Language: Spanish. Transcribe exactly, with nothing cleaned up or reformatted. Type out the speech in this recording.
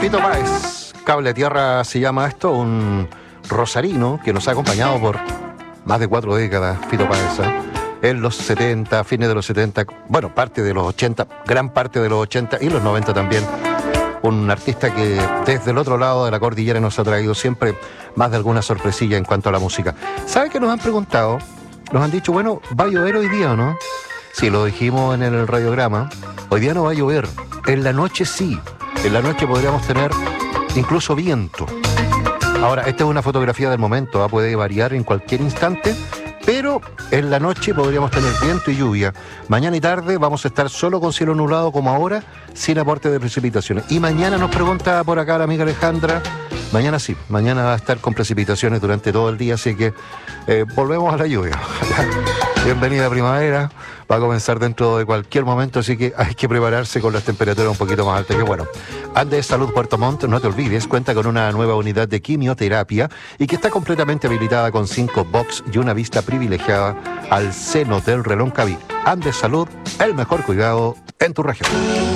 Fito Páez, Cable a Tierra se llama esto, un rosarino que nos ha acompañado por más de cuatro décadas, Fito Páez, ¿eh? En los setenta, fines de los setenta, bueno, parte de los ochenta, gran parte de los ochenta y los noventa también. Un artista que desde el otro lado de la cordillera nos ha traído siempre más de alguna sorpresilla en cuanto a la música. ¿Sabe qué nos han preguntado? Nos han dicho, bueno, ¿va a llover hoy día o no? Sí, lo dijimos en el radiograma. Hoy día no va a llover. En la noche sí. En la noche podríamos tener incluso viento. Ahora, esta es una fotografía del momento, ¿eh? Puede variar en cualquier instante, pero en la noche podríamos tener viento y lluvia. Mañana y tarde vamos a estar solo con cielo nublado como ahora, sin aporte de precipitaciones. Y mañana nos pregunta por acá la amiga Alejandra, mañana sí, mañana va a estar con precipitaciones durante todo el día, así que eh, volvemos a la lluvia. Bienvenida primavera, va a comenzar dentro de cualquier momento, así que hay que prepararse con las temperaturas un poquito más altas. Que bueno, Andes Salud Puerto Montt, no te olvides, cuenta con una nueva unidad de quimioterapia y que está completamente habilitada con cinco box y una vista privilegiada al seno del Reloncaví. Andes Salud, el mejor cuidado en tu región.